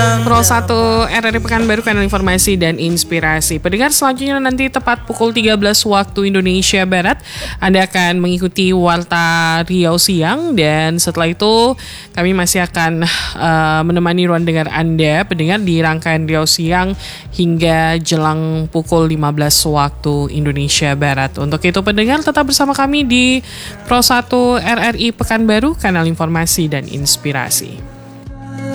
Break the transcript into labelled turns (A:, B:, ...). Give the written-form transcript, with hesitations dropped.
A: Pro 1 RRI Pekanbaru, kanal informasi dan inspirasi. Pendengar, selanjutnya nanti tepat pukul 13 waktu Indonesia Barat, Anda akan mengikuti Warta Riau Siang. Dan setelah itu kami masih akan menemani ruang dengar Anda, pendengar, di rangkaian Riau Siang hingga jelang pukul 15 waktu Indonesia Barat. Untuk itu pendengar, tetap bersama kami di Pro 1 RRI Pekanbaru, kanal informasi dan inspirasi.